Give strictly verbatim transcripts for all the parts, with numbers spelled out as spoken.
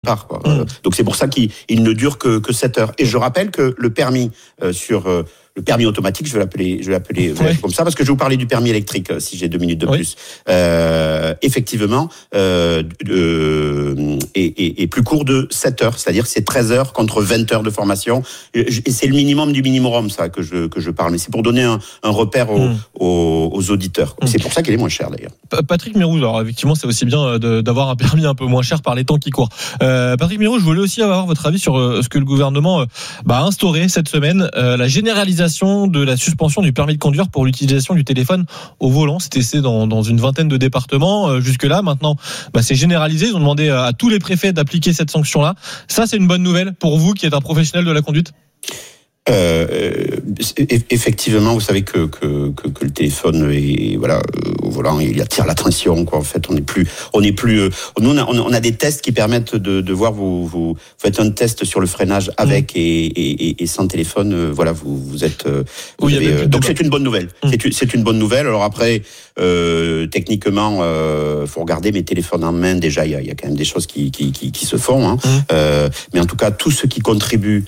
Part, quoi. Mmh. Donc c'est pour ça qu'il il ne dure que, que sept heures. Et je rappelle que le permis euh, sur euh, le permis automatique, je vais l'appeler, je vais l'appeler ouais. comme ça parce que je vais vous parler du permis électrique si j'ai deux minutes de oui. plus. Euh, effectivement, euh, euh, est, est, est plus court de sept heures, c'est-à-dire c'est treize heures contre vingt heures de formation. Et c'est le minimum du minimum, ça que je que je parle. Mais c'est pour donner un, un repère aux, mmh. aux, aux auditeurs. Mmh. C'est pour ça qu'il est moins cher d'ailleurs. Patrick Mirou, alors effectivement, c'est aussi bien de, d'avoir un permis un peu moins cher par les temps qui courent. Euh, Patrick Mirou, je voulais aussi avoir votre avis sur euh, ce que le gouvernement euh, bah, a instauré cette semaine, euh, la généralisation de la suspension du permis de conduire pour l'utilisation du téléphone au volant. C'était essayé dans, dans une vingtaine de départements euh, jusque-là. Maintenant, bah, c'est généralisé. Ils ont demandé à, à tous les préfets d'appliquer cette sanction-là. Ça, c'est une bonne nouvelle pour vous qui êtes un professionnel de la conduite ? Euh, effectivement, vous savez que que, que, que le téléphone est voilà euh, au volant, il attire l'attention, quoi. En fait, on n'est plus, on n'est plus. Euh, nous, on a, on a des tests qui permettent de, de voir vous, vous vous faites un test sur le freinage avec mmh. et, et, et sans téléphone. Euh, voilà, vous vous êtes. Euh, vous oui, avez, euh, donc c'est une bonne nouvelle. Mmh. C'est, c'est une bonne nouvelle. Alors après, euh, techniquement, euh, faut regarder mes téléphones en main. Déjà, il y a, il y a quand même des choses qui qui qui, qui se font. Hein. Mmh. Euh, mais en tout cas, tout ce qui contribue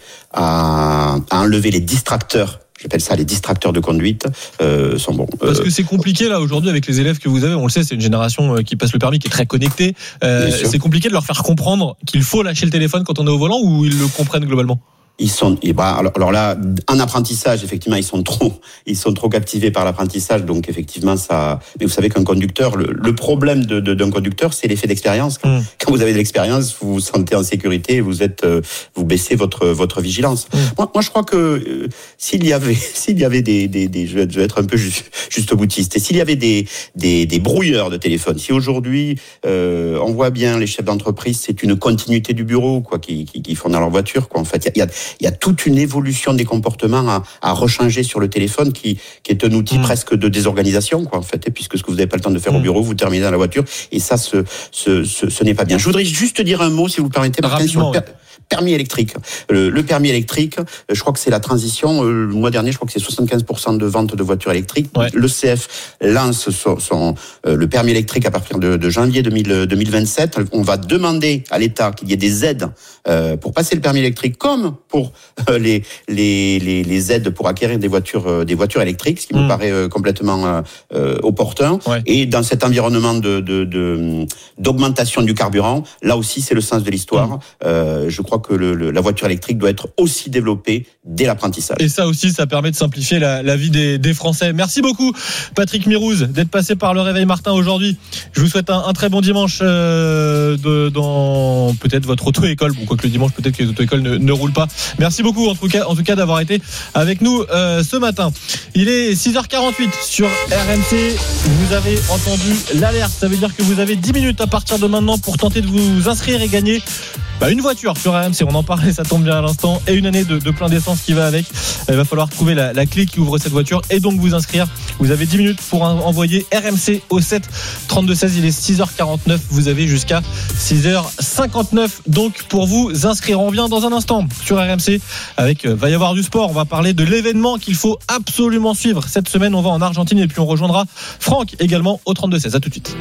à, à enlever les distracteurs, j'appelle ça les distracteurs de conduite, euh, sont bons. Parce que c'est compliqué là aujourd'hui avec les élèves que vous avez, on le sait, c'est une génération qui passe le permis, qui est très connectée. Euh, c'est compliqué de leur faire comprendre qu'il faut lâcher le téléphone quand on est au volant, ou ils le comprennent globalement ? Ils sont, et bah, alors, alors là, en apprentissage, effectivement, ils sont trop, ils sont trop captivés par l'apprentissage, donc effectivement, ça. Mais vous savez qu'un conducteur, le, le problème de, de, d'un conducteur, c'est l'effet d'expérience. Quand, mmh. quand vous avez de l'expérience, vous vous sentez en sécurité, vous êtes, euh, vous baissez votre votre vigilance. Mmh. Moi, moi, je crois que euh, s'il y avait, s'il y avait des, des, des, je vais, je vais être un peu juste, juste boutiste, et s'il y avait des, des, des brouilleurs de téléphone, si aujourd'hui, euh, on voit bien les chefs d'entreprise, c'est une continuité du bureau, quoi, qui, qui, qui font dans leur voiture, quoi. En fait, il y a, il y a toute une évolution des comportements à, à rechanger sur le téléphone qui, qui est un outil mmh. presque de désorganisation, quoi, en fait, puisque ce que vous n'avez pas le temps de faire mmh. au bureau, vous terminez dans la voiture, et ça, ce, ce, ce, ce n'est pas bien. Je voudrais juste dire un mot, si vous le permettez, Martin, sur le per- permis électrique. Le, le permis électrique, je crois que c'est la transition. Le mois dernier, je crois que c'est soixante-quinze pour cent de ventes de voitures électriques. Ouais. Le C F lance son, son, euh, le permis électrique à partir de, de janvier deux mille vingt-sept. On va demander à l'État qu'il y ait des aides euh, pour passer le permis électrique, comme pour euh, les, les, les, les aides pour acquérir des voitures, euh, des voitures électriques, ce qui mmh. me paraît euh, complètement euh, opportun. Ouais. Et dans cet environnement de, de, de, d'augmentation du carburant, là aussi, c'est le sens de l'histoire. Mmh. Euh, je crois que le, le, la voiture électrique doit être aussi développée dès l'apprentissage. Et ça aussi, ça permet de simplifier la, la vie des, des Français. Merci beaucoup, Patrick Mirouz, d'être passé par le Réveil Martin aujourd'hui. Je vous souhaite un, un très bon dimanche euh, de, dans peut-être votre auto-école. Bon, quoique le dimanche, peut-être que les auto-écoles ne, ne roulent pas. Merci beaucoup, en tout cas, en tout cas d'avoir été avec nous euh, ce matin. Il est six heures quarante-huit sur R M C. Vous avez entendu l'alerte. Ça veut dire que vous avez dix minutes à partir de maintenant pour tenter de vous inscrire et gagner Bah une voiture sur R M C, on en parlait, ça tombe bien à l'instant, et une année de, de plein d'essence qui va avec. Il va falloir trouver la, la clé qui ouvre cette voiture et donc vous inscrire. Vous avez dix minutes pour un, envoyer R M C au sept trente-deux seize. Il est six heures quarante-neuf, vous avez jusqu'à six heures cinquante-neuf donc pour vous inscrire. On revient dans un instant sur R M C avec, euh, va y avoir du sport, on va parler de l'événement qu'il faut absolument suivre. Cette semaine, on va en Argentine et puis on rejoindra Franck également au trente-deux seize. À tout de suite.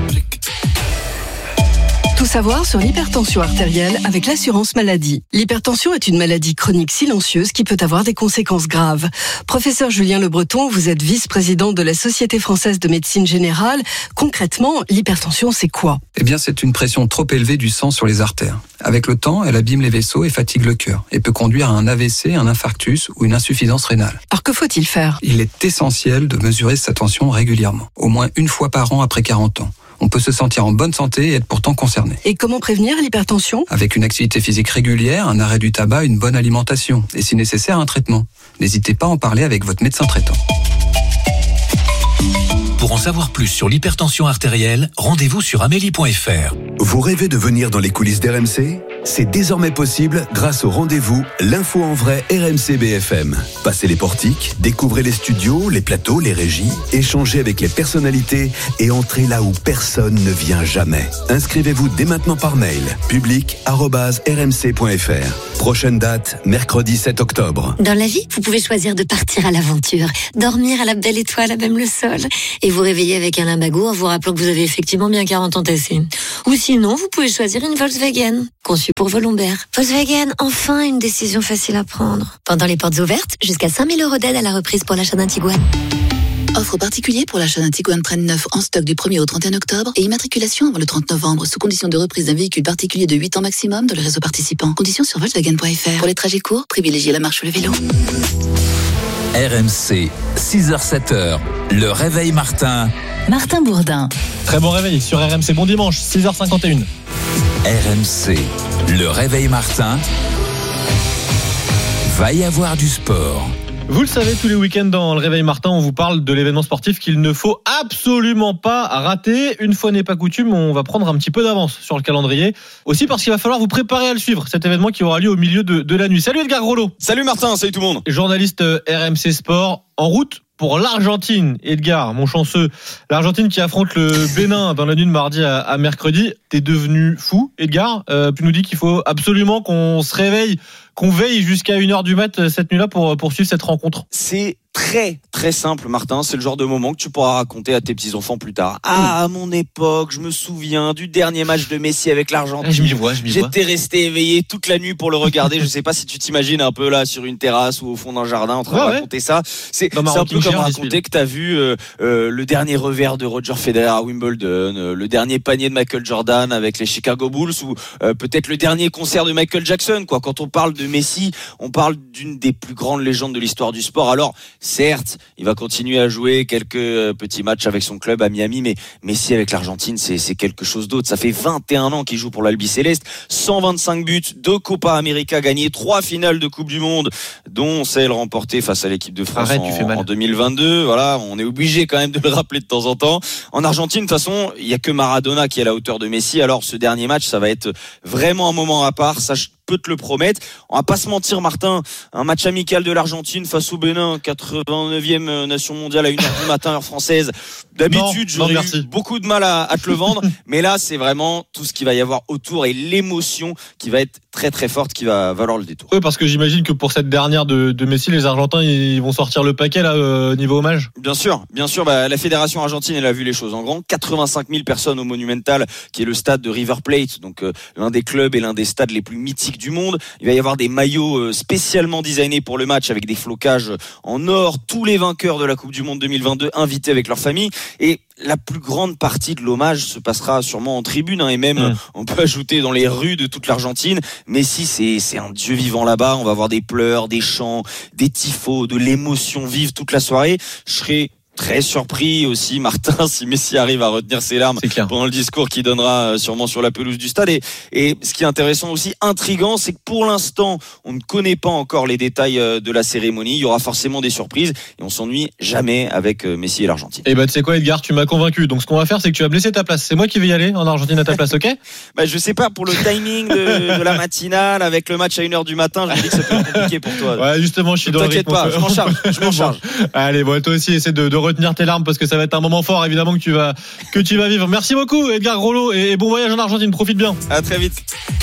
Tout savoir sur l'hypertension artérielle avec l'assurance maladie. L'hypertension est une maladie chronique silencieuse qui peut avoir des conséquences graves. Professeur Julien Le Breton, vous êtes vice-président de la Société française de médecine générale. Concrètement, l'hypertension, c'est quoi ? Eh bien, c'est une pression trop élevée du sang sur les artères. Avec le temps, elle abîme les vaisseaux et fatigue le cœur et peut conduire à un A V C, un infarctus ou une insuffisance rénale. Alors que faut-il faire ? Il est essentiel de mesurer sa tension régulièrement, au moins une fois par an après quarante ans. On peut se sentir en bonne santé et être pourtant concerné. Et comment prévenir l'hypertension ? Avec une activité physique régulière, un arrêt du tabac, une bonne alimentation et si nécessaire un traitement. N'hésitez pas à en parler avec votre médecin traitant. Pour en savoir plus sur l'hypertension artérielle, rendez-vous sur amélie point f r. Vous rêvez de venir dans les coulisses d'R M C ? C'est désormais possible grâce au rendez-vous L'info en vrai R M C B F M. Passez les portiques, découvrez les studios, les plateaux, les régies, échangez avec les personnalités et entrez là où personne ne vient jamais. Inscrivez-vous dès maintenant par mail public arobase r m c point f r. Prochaine date, mercredi sept octobre. Dans la vie, vous pouvez choisir de partir à l'aventure, dormir à la belle étoile à même le sol, et vous réveiller avec un limbago en vous rappelant que vous avez effectivement bien quarante ans tassés. Ou sinon, vous pouvez choisir une Volkswagen, conçue pour vos lombaires. Volkswagen, enfin une décision facile à prendre. Pendant les portes ouvertes, jusqu'à cinq mille euros d'aide à la reprise pour l'achat d'un Tiguan. Offre particulier pour l'achat d'un Tiguan Train neuf en stock du premier au trente et un octobre et immatriculation avant le trente novembre sous condition de reprise d'un véhicule particulier de huit ans maximum dans le réseau participant. Conditions sur Volkswagen point F R. Pour les trajets courts, privilégiez la marche ou le vélo. R M C, six heures sept heures, le réveil Martin. Martin Bourdin. Très bon réveil sur R M C. Bon dimanche, six heures cinquante et une. R M C, le réveil Martin. Va y avoir du sport. Vous le savez, tous les week-ends dans le Réveil Martin, on vous parle de l'événement sportif qu'il ne faut absolument pas rater. Une fois n'est pas coutume, on va prendre un petit peu d'avance sur le calendrier. Aussi parce qu'il va falloir vous préparer à le suivre, cet événement qui aura lieu au milieu de, de la nuit. Salut Edgar Rollo. Salut Martin, salut tout le monde. Journaliste R M C Sport, en route pour l'Argentine. Edgar, mon chanceux, l'Argentine qui affronte le Bénin dans la nuit de mardi à, à mercredi. T'es devenu fou, Edgar. Euh, tu nous dis qu'il faut absolument qu'on se réveille, qu'on veille jusqu'à une heure du mat cette nuit-là pour poursuivre cette rencontre. C'est très très simple Martin, c'est le genre de moment que tu pourras raconter à tes petits-enfants plus tard. Ah, à mon époque, je me souviens du dernier match de Messi avec l'Argentine. Je m'y vois, je m'y vois. J'étais resté éveillé toute la nuit pour le regarder. Je sais pas si tu t'imagines un peu là sur une terrasse ou au fond d'un jardin en train ouais, de raconter ouais. ça. C'est, non, c'est un peu comme raconter que t'as vu euh, euh, le dernier revers de Roger Federer à Wimbledon, euh, le dernier panier de Michael Jordan avec les Chicago Bulls ou euh, peut-être le dernier concert de Michael Jackson, quoi. Quand on parle de Messi, on parle d'une des plus grandes légendes de l'histoire du sport. Alors, certes, il va continuer à jouer quelques petits matchs avec son club à Miami, mais Messi avec l'Argentine, c'est, c'est quelque chose d'autre. Ça fait vingt et un ans qu'il joue pour l'Albi Céleste, cent vingt-cinq buts, deux Copa América gagnés, trois finales de Coupe du Monde, dont celle remportée face à l'équipe de France Arrête, en, en deux mille vingt-deux. Voilà, on est obligé quand même de le rappeler de temps en temps. En Argentine, de toute façon, il y a que Maradona qui est à la hauteur de Messi. Alors, ce dernier match, ça va être vraiment un moment à part. Ça, je peux te le promettre. On va pas se mentir, Martin. Un match amical de l'Argentine face au Bénin, quatre-vingt-neuvième nation mondiale à une heure du matin, heure française. D'habitude, non, j'aurais non, eu beaucoup de mal à, à te le vendre. Mais là, c'est vraiment tout ce qu'il va y avoir autour et l'émotion qui va être très très forte, qui va valoir le détour. Oui, parce que j'imagine que pour cette dernière de, de Messi, les Argentins, ils vont sortir le paquet là, euh, niveau hommage. Bien sûr, bien sûr. Bah, la fédération argentine, elle a vu les choses en grand. quatre-vingt-cinq mille personnes au Monumental, qui est le stade de River Plate, donc euh, l'un des clubs et l'un des stades les plus mythiques du monde. Il va y avoir des maillots euh, spécialement designés pour le match avec des flocages en or. Tous les vainqueurs de la Coupe du Monde deux mille vingt-deux invités avec leur famille. Et la plus grande partie de l'hommage se passera sûrement en tribune, hein, et même mmh. on peut ajouter dans les rues de toute l'Argentine. Messi, c'est, c'est un dieu vivant là-bas. On va avoir des pleurs, des chants, des tifos, de l'émotion vive toute la soirée. Je serai très surpris aussi, Martin, si Messi arrive à retenir ses larmes pendant le discours qu'il donnera sûrement sur la pelouse du stade. Et, et ce qui est intéressant aussi, intriguant, c'est que pour l'instant, on ne connaît pas encore les détails de la cérémonie. Il y aura forcément des surprises et on s'ennuie jamais avec Messi et l'Argentine. Et bah, tu sais quoi, Edgar, tu m'as convaincu. Donc, ce qu'on va faire, c'est que tu vas me laisser ta place. C'est moi qui vais y aller en Argentine à ta place, ok? Bah, je sais pas, pour le timing de, de la matinale, avec le match à une heure du matin, je me dis que ça peut être compliqué pour toi. Ouais, justement, je suis dans le rythme. T'inquiète pas, je m'en charge, je m'en charge. Bon. Allez, bon, toi aussi, essaie de, de retenir tes larmes parce que ça va être un moment fort évidemment que tu vas que tu vas vivre. Merci beaucoup Edgar Rollo et bon voyage en Argentine, profite bien. À très vite.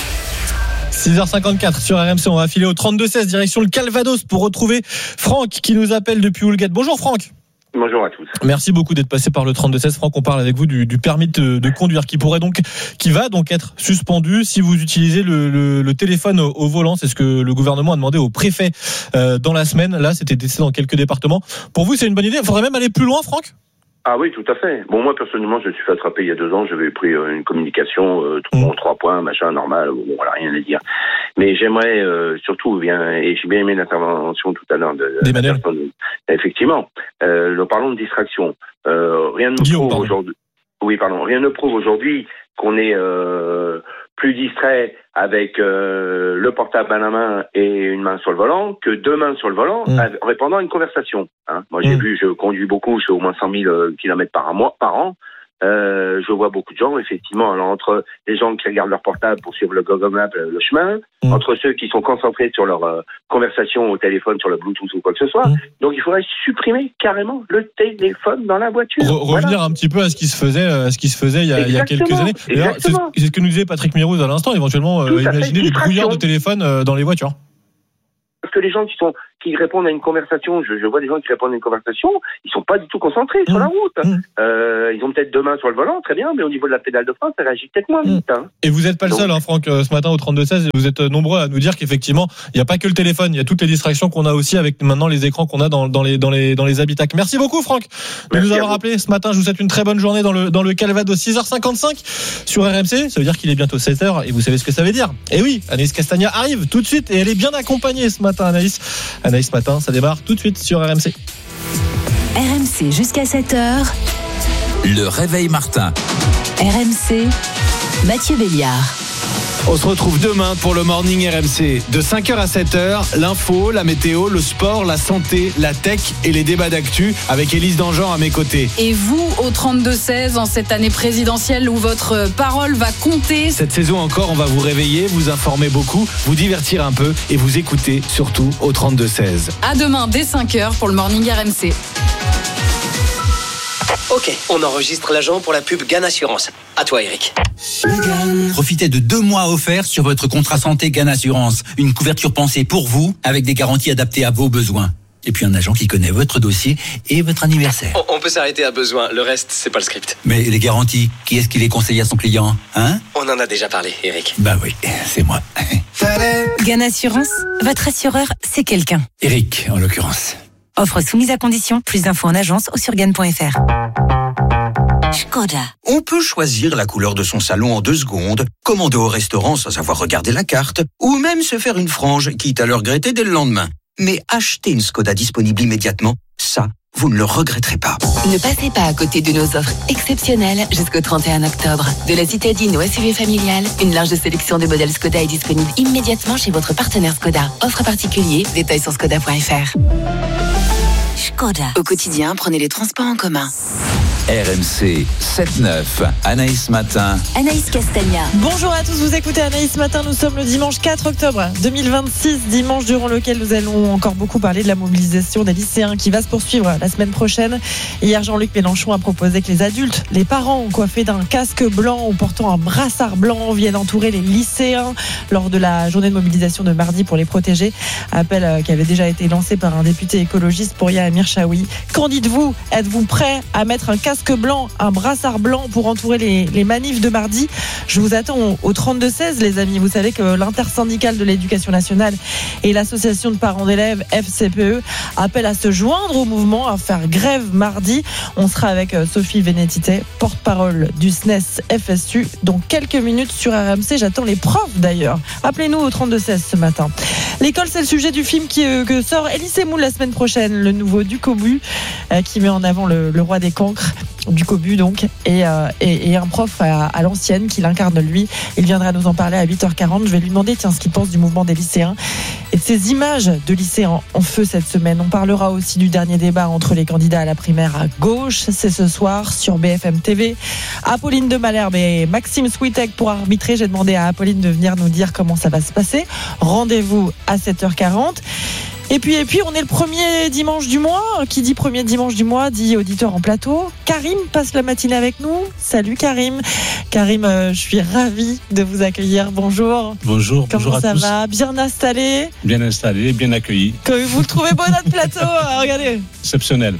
six heures cinquante-quatre sur R M C, on va filer au trente-deux seize direction le Calvados pour retrouver Franck qui nous appelle depuis Houlgate. Bonjour Franck. Bonjour à tous. Merci beaucoup d'être passé par le trente-deux seize. Franck, on parle avec vous du, du permis de, de conduire qui pourrait donc, qui va donc être suspendu si vous utilisez le, le, le téléphone au, au volant. C'est ce que le gouvernement a demandé au préfet euh, dans la semaine. Là, c'était testé dans quelques départements. Pour vous, c'est une bonne idée. Il faudrait même aller plus loin, Franck? Ah oui, tout à fait. Bon, moi, personnellement, je me suis fait attraper il y a deux ans. J'avais pris euh, une communication, euh, mmh. trois points, machin, normal. Bon, voilà, rien à dire. Mais j'aimerais euh, surtout, bien, et j'ai bien aimé l'intervention tout à l'heure de, de la personne. Effectivement, euh, nous parlons de distraction. Euh, rien ne Guillaume, prouve pardon. aujourd'hui. Oui, pardon. Rien ne prouve aujourd'hui qu'on est euh, plus distrait avec euh, le portable à la main et une main sur le volant que deux mains sur le volant mmh. en répondant à une conversation. Hein. Moi, j'ai mmh. vu, je conduis beaucoup, je fais au moins cent mille kilomètres par mois, par an. Euh, je vois beaucoup de gens, effectivement, alors entre les gens qui regardent leur portable pour suivre le Google Maps, le chemin, mmh. entre ceux qui sont concentrés sur leur euh, conversation au téléphone, sur le Bluetooth ou quoi que ce soit. Mmh. Donc il faudrait supprimer carrément le téléphone dans la voiture. Re- revenir voilà. un petit peu à ce qui se faisait, à ce qui se faisait il y a, il y a quelques années. D'ailleurs, c'est, c'est ce que nous disait Patrick Mirouz à l'instant, éventuellement, euh, imaginer des brouillards de téléphone euh, dans les voitures. Parce que les gens qui sont qui répondent à une conversation, je, je vois des gens qui répondent à une conversation, ils sont pas du tout concentrés mmh. sur la route. Mmh. Euh, ils ont peut-être deux mains sur le volant, très bien, mais au niveau de la pédale de frein, ça réagit peut-être moins vite. Hein. Et vous n'êtes pas le Donc, seul, hein, Franck, ce matin au trente-deux seize, vous êtes nombreux à nous dire qu'effectivement, il n'y a pas que le téléphone, il y a toutes les distractions qu'on a aussi avec maintenant les écrans qu'on a dans, dans les dans les dans les habitacles. Merci beaucoup, Franck, de Merci nous avoir appelé ce matin. Je vous souhaite une très bonne journée dans le dans le Calvados. six heures cinquante-cinq sur R M C, ça veut dire qu'il est bientôt sept heures et vous savez ce que ça veut dire. Et oui, Anaïs Castagna arrive tout de suite et elle est bien accompagnée ce matin, Anaïs. Anaïs ce matin, ça démarre tout de suite sur R M C. R M C jusqu'à sept heures. Le réveil Martin. R M C, Mathieu Béliard. On se retrouve demain pour le Morning R M C. De cinq heures à sept heures, l'info, la météo, le sport, la santé, la tech et les débats d'actu avec Élise Dangean à mes côtés. Et vous, au trente-deux seize, en cette année présidentielle où votre parole va compter. Cette saison encore, on va vous réveiller, vous informer beaucoup, vous divertir un peu et vous écouter surtout au trente-deux seize. À demain dès cinq heures pour le Morning R M C. Ok, on enregistre l'agent pour la pub Gan Assurance. À toi, Eric. Profitez de deux mois offerts sur votre contrat santé Gan Assurance. Une couverture pensée pour vous, avec des garanties adaptées à vos besoins. Et puis un agent qui connaît votre dossier et votre anniversaire. On, on peut s'arrêter à besoin, le reste, c'est pas le script. Mais les garanties, qui est-ce qui les conseille à son client, hein ? On en a déjà parlé, Eric. Bah oui, c'est moi. Gan Assurance, votre assureur, c'est quelqu'un. Eric, en l'occurrence. Offre soumise à condition. Plus d'infos en agence ou sur gan point f r. Skoda. On peut choisir la couleur de son salon en deux secondes, commander au restaurant sans avoir regardé la carte, ou même se faire une frange, quitte à le regretter dès le lendemain. Mais acheter une Skoda disponible immédiatement, ça, vous ne le regretterez pas. Ne passez pas à côté de nos offres exceptionnelles jusqu'au trente et un octobre. De la citadine au S U V familial, une large sélection de modèles Skoda est disponible immédiatement chez votre partenaire Skoda. Offre particulier, détails sur skoda point f r. Skoda. Au quotidien, prenez les transports en commun. R M C sept neuf, Anaïs Matin. Anaïs Castagna. Bonjour à tous, vous écoutez Anaïs Matin, nous sommes le dimanche quatre octobre deux mille vingt-six, dimanche durant lequel nous allons encore beaucoup parler de la mobilisation des lycéens qui va se poursuivre la semaine prochaine. Hier, Jean-Luc Mélenchon a proposé que les adultes, les parents coiffés d'un casque blanc ou portant un brassard blanc viennent entourer les lycéens lors de la journée de mobilisation de mardi pour les protéger. Appel qui avait déjà été lancé par un député écologiste, Pouria Amir Chaoui. Qu'en dites-vous ? Êtes-vous prêt à mettre un casque blanc, un brassard blanc pour entourer les, les manifs de mardi? Je vous attends au trente-deux seize, les amis. Vous savez que l'intersyndicale de l'éducation nationale et l'association de parents d'élèves F C P E appellent à se joindre au mouvement, à faire grève mardi. On sera avec Sophie Vénétité, porte-parole du S N E S F S U, dans quelques minutes sur R M C. J'attends les profs d'ailleurs. Appelez-nous au trente-deux seize ce matin. L'école, c'est le sujet du film qui, euh, que sort Elie Semoun la semaine prochaine, le nouveau Ducobu, euh, qui met en avant le, le roi des cancres. Ducobu donc et, euh, et, et un prof à, à l'ancienne qui l'incarne lui. Il viendra nous en parler à huit heures quarante. Je vais lui demander tiens, ce qu'il pense du mouvement des lycéens et de ces images de lycéens en feu cette semaine. On parlera aussi du dernier débat entre les candidats à la primaire à gauche. C'est ce soir sur B F M T V. Apolline de Malherbe et Maxime Switek pour arbitrer. J'ai demandé à Apolline de venir nous dire comment ça va se passer. Rendez-vous à sept heures quarante. Et puis, et puis, on est le premier dimanche du mois. Qui dit premier dimanche du mois dit auditeur en plateau. Karim passe la matinée avec nous. Salut Karim. Karim, euh, je suis ravie de vous accueillir. Bonjour. Bonjour. Comment bonjour ça à tous. va? Bien installé? Bien installé, bien accueilli. Que vous le trouvez beau notre plateau? Regardez. Exceptionnel.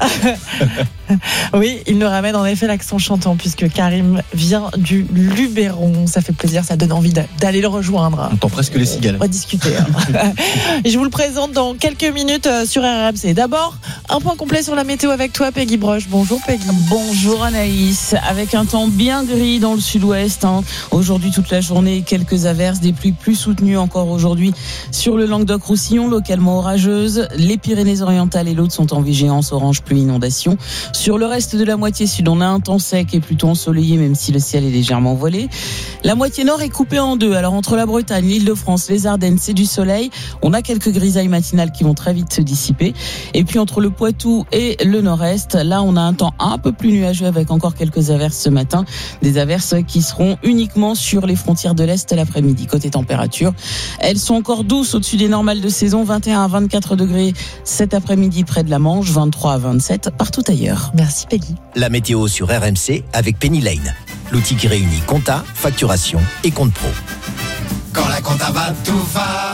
Oui, il nous ramène en effet l'accent chantant puisque Karim vient du Luberon. Ça fait plaisir, ça donne envie d'aller le rejoindre. On entend presque les cigales. On va discuter. Hein. Et je vous le présente dans quelques minutes sur R M C. D'abord, un point complet sur la météo avec toi, Peggy Broche. Bonjour Peggy. Bonjour Anaïs. Avec un temps bien gris dans le sud-ouest. Hein. Aujourd'hui, toute la journée, quelques averses, des pluies plus soutenues encore aujourd'hui sur le Languedoc-Roussillon, localement orageuses. Les Pyrénées-Orientales et l'Aude sont en vigilance orange pluie inondation. Sur le reste de la moitié sud, on a un temps sec et plutôt ensoleillé, même si le ciel est légèrement voilé. La moitié nord est coupée en deux. Alors entre la Bretagne, l'Île-de-France, les Ardennes, c'est du soleil. On a quelques grisailles matinales qui vont très vite se dissiper. Et puis entre le Poitou et le nord-est, là on a un temps un peu plus nuageux avec encore quelques averses ce matin. Des averses qui seront uniquement sur les frontières de l'Est l'après-midi. Côté température, elles sont encore douces au-dessus des normales de saison. vingt et un à vingt-quatre degrés cet après-midi près de la Manche, vingt-trois à vingt-sept partout ailleurs. Merci Peggy. La météo sur R M C avec Penny Lane. L'outil qui réunit compta, facturation et compte pro. Quand la compta va, tout va.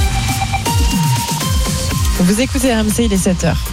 Vous écoutez R M C, il est sept heures.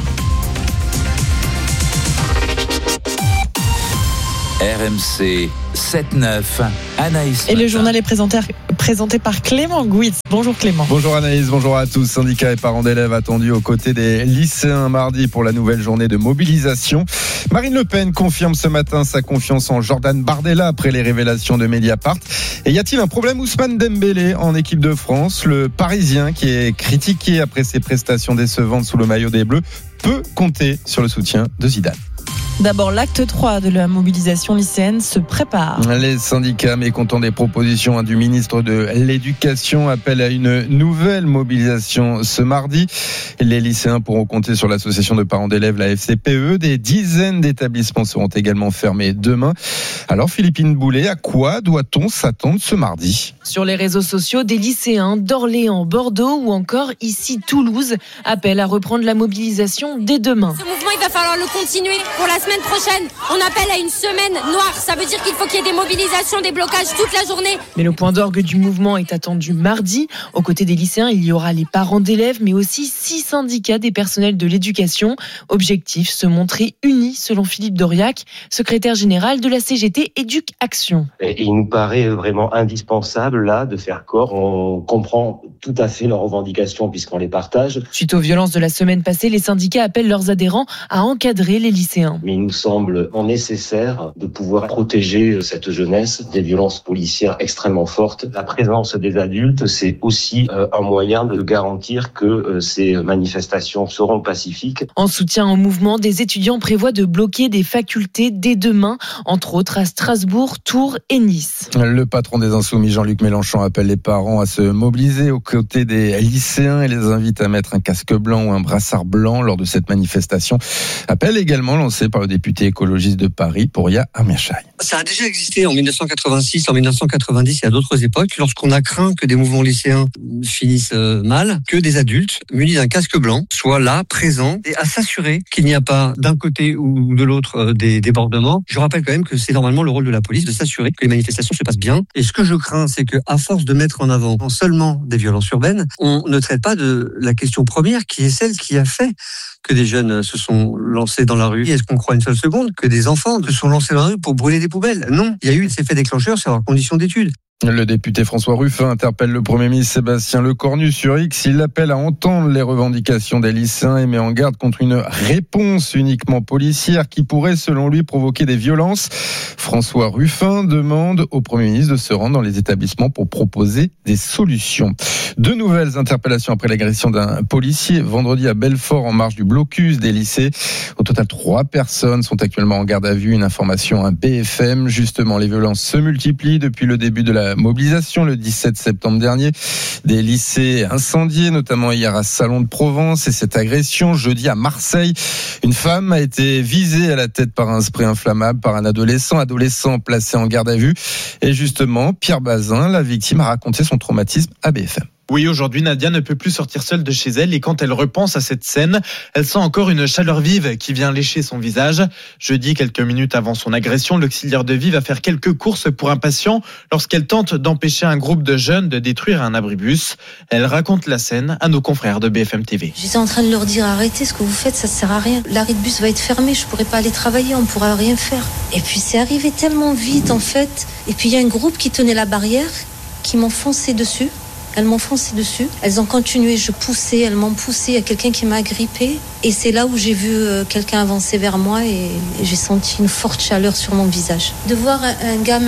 R M C sept neuf, Anaïs. Et le journal est présenté, présenté par Clément Gouitz. Bonjour Clément. Bonjour Anaïs, bonjour à tous. Syndicats et parents d'élèves attendus aux côtés des lycéens mardi pour la nouvelle journée de mobilisation. Marine Le Pen confirme ce matin sa confiance en Jordan Bardella après les révélations de Mediapart. Et y a-t-il un problème? Ousmane Dembélé en équipe de France, le Parisien qui est critiqué après ses prestations décevantes sous le maillot des Bleus, peut compter sur le soutien de Zidane. D'abord, l'acte trois de la mobilisation lycéenne se prépare. Les syndicats, mécontents des propositions du ministre de l'Éducation, appellent à une nouvelle mobilisation ce mardi. Les lycéens pourront compter sur l'association de parents d'élèves, la F C P E. Des dizaines d'établissements seront également fermés demain. Alors, Philippine Boulet, à quoi doit-on s'attendre ce mardi? Sur les réseaux sociaux, des lycéens d'Orléans, Bordeaux ou encore ici Toulouse appellent à reprendre la mobilisation dès demain. Ce mouvement, il va falloir le continuer pour la semaine prochaine. On appelle à une semaine noire. Ça veut dire qu'il faut qu'il y ait des mobilisations, des blocages toute la journée. Mais le point d'orgue du mouvement est attendu mardi. Aux côtés des lycéens, il y aura les parents d'élèves, mais aussi six syndicats des personnels de l'éducation. Objectif, se montrer unis, selon Philippe Doriac, secrétaire général de la C G T Éduc Action. Et il nous paraît vraiment indispensable là de faire corps. On comprend tout à fait leurs revendications puisqu'on les partage. Suite aux violences de la semaine passée, les syndicats appellent leurs adhérents à encadrer les lycéens. Mais il nous semble nécessaire de pouvoir protéger cette jeunesse des violences policières extrêmement fortes. La présence des adultes, c'est aussi un moyen de garantir que ces manifestations seront pacifiques. En soutien au mouvement, des étudiants prévoient de bloquer des facultés dès demain, entre autres à Strasbourg, Tours et Nice. Le patron des Insoumis, Jean-Luc Mélenchon, appelle les parents à se mobiliser aux côtés des lycéens et les invite à mettre un casque blanc ou un brassard blanc lors de cette manifestation. Appel également lancé par le député écologiste de Paris, Pouria Amiachai. Ça a déjà existé en dix-neuf cent quatre-vingt-six, en dix-neuf cent quatre-vingt-dix et à d'autres époques, lorsqu'on a craint que des mouvements lycéens finissent mal, que des adultes munis d'un casque blanc soient là, présents, et à s'assurer qu'il n'y a pas d'un côté ou de l'autre des débordements. Je rappelle quand même que c'est normalement le rôle de la police de s'assurer que les manifestations se passent bien. Et ce que je crains, c'est que à force de mettre en avant seulement des violences urbaines, on ne traite pas de la question première qui est celle qui a fait que des jeunes se sont lancés dans la rue. Est-ce qu'on croit une seule seconde que des enfants se sont lancés dans la rue pour brûler des poubelles? Non, il y a eu ces faits déclencheurs sur leurs conditions d'études. Le député François Ruffin interpelle le Premier ministre Sébastien Lecornu sur X. Il l'appelle à entendre les revendications des lycéens et met en garde contre une réponse uniquement policière qui pourrait, selon lui, provoquer des violences. François Ruffin demande au Premier ministre de se rendre dans les établissements pour proposer des solutions. Deux nouvelles interpellations après l'agression d'un policier vendredi à Belfort en marge du blocus des lycées. Au total, trois personnes sont actuellement en garde à vue. Une information à B F M. Justement, les violences se multiplient depuis le début de la mobilisation le dix-sept septembre dernier. Des lycées incendiés, notamment hier à Salon de Provence, et cette agression jeudi à Marseille. Une femme a été visée à la tête par un spray inflammable par un adolescent, adolescent placé en garde à vue. Et justement, Pierre Bazin, la victime, a raconté son traumatisme à B F M. Oui, aujourd'hui, Nadia ne peut plus sortir seule de chez elle et quand elle repense à cette scène, elle sent encore une chaleur vive qui vient lécher son visage. Jeudi, quelques minutes avant son agression, l'auxiliaire de vie va faire quelques courses pour un patient lorsqu'elle tente d'empêcher un groupe de jeunes de détruire un abribus. Elle raconte la scène à nos confrères de B F M T V. J'étais en train de leur dire arrêtez, ce que vous faites, ça sert à rien. L'arrêt de bus va être fermé, je pourrai pas aller travailler, on pourra rien faire. Et puis c'est arrivé tellement vite en fait. Et puis il y a un groupe qui tenait la barrière, qui m'ont foncé dessus. Elles m'ont foncé dessus. Elles ont continué, je poussais, elles m'ont poussé. Il y a quelqu'un qui m'a agrippée. Et c'est là où j'ai vu quelqu'un avancer vers moi et j'ai senti une forte chaleur sur mon visage. De voir un gamin